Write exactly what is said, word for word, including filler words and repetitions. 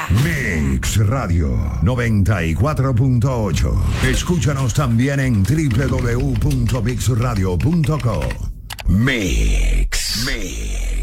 Mix Radio noventa y cuatro punto ocho. Escúchanos también en doble u doble u doble u punto mix radio punto com. Mix. Mix.